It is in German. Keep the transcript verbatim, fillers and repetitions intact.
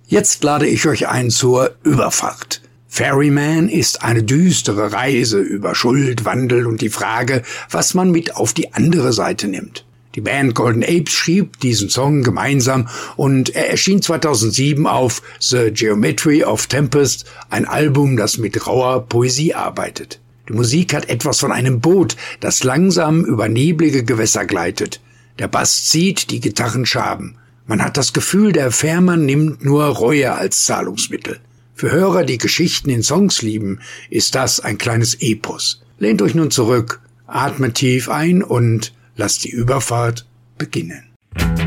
Jetzt lade ich euch ein zur Überfahrt. Ferryman ist eine düstere Reise über Schuld, Wandel und die Frage, was man mit auf die andere Seite nimmt. Die Band Golden Apes schrieb diesen Song gemeinsam und er erschien zweitausendsieben auf The Geometry of Tempest, ein Album, das mit rauer Poesie arbeitet. Die Musik hat etwas von einem Boot, das langsam über neblige Gewässer gleitet. Der Bass zieht, die Gitarren schaben. Man hat das Gefühl, der Fährmann nimmt nur Reue als Zahlungsmittel. Für Hörer, die Geschichten in Songs lieben, ist das ein kleines Epos. Lehnt euch nun zurück, atmet tief ein und lasst die Überfahrt beginnen.